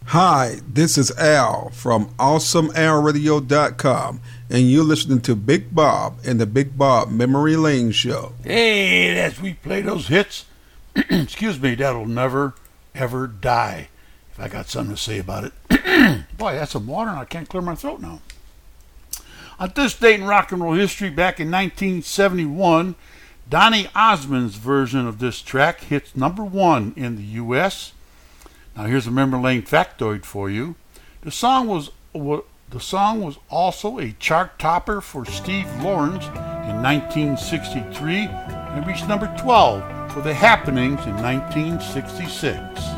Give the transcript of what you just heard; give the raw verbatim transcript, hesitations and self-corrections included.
Hi, this is Al from awesome al radio dot com, and you're listening to Big Bob and the Big Bob Memory Lane Show. Hey, as we play those hits, excuse me, that'll never, ever die. If I got something to say about it. Boy, that's some water and I can't clear my throat now. On this date in rock and roll history, back in nineteen seventy-one, Donny Osmond's version of this track hits number one in the U S Now here's a memory lane factoid for you. The song was the song was also a chart topper for Steve Lawrence in nineteen sixty-three and reached number twelve for The Happenings in nineteen sixty-six.